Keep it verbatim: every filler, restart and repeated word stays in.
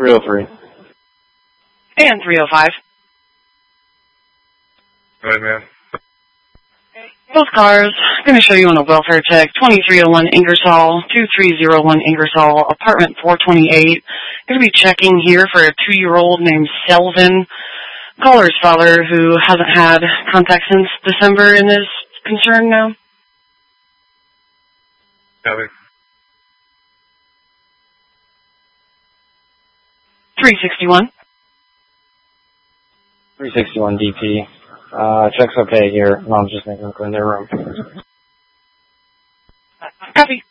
three oh three. And three oh five. Go ahead, man. Both cars, going to show you on a welfare check, twenty-three oh one Ingersoll, two three oh one Ingersoll, apartment four twenty-eight. Going to be checking here for a two-year-old named Selvin. Caller's father who hasn't had contact since December and is concerned now. Copy. three sixty-one. three sixty-one D P. Uh, check's okay here. Mom's just making them clean their room. Copy.